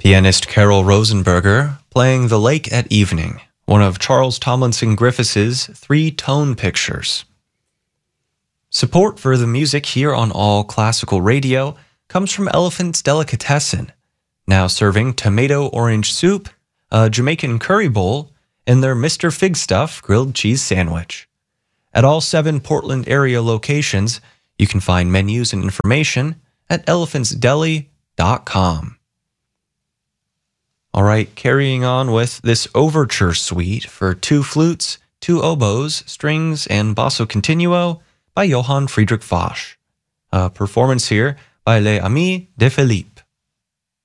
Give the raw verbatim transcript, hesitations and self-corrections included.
Pianist Carol Rosenberger playing The Lake at Evening, one of Charles Tomlinson Griffiths' three tone pictures. Support for the music here on All Classical Radio comes from Elephant's Delicatessen, now serving tomato orange soup, a Jamaican curry bowl, and their Mister Figstuff grilled cheese sandwich. At all seven Portland area locations, you can find menus and information at elephants deli dot com. All right, carrying on with this overture suite for two flutes, two oboes, strings, and basso continuo by Johann Friedrich Vosch. A performance here by Les Amis de Philippe.